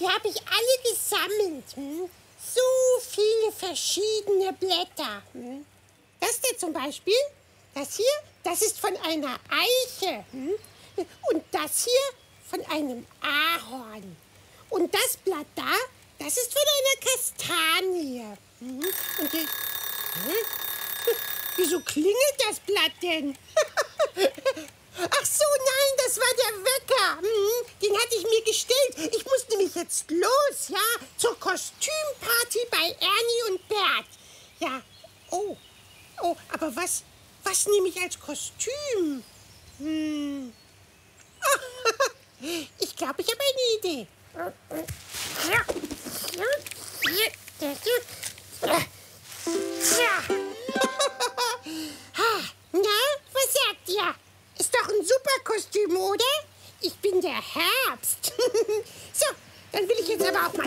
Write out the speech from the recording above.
habe ich alle gesammelt. So viele verschiedene Blätter. Das hier zum Beispiel, das hier, das ist von einer Eiche. Und das hier von einem Ahorn. Und das Blatt da, das ist von einer Kastanie. Und die, wieso klingelt das Blatt denn? Ach so, nein, das war der Wecker. Den hatte ich mir gestellt. Ich muss nämlich jetzt los, ja, zur Kostümparty bei Ernie und Bert. Ja, oh, aber was nehme ich als Kostüm? Ich glaube, ich habe eine Idee. Na, was sagt ihr? Ist doch ein super Kostüm, oder? Ich bin der Herbst. So, dann will ich jetzt aber auch mal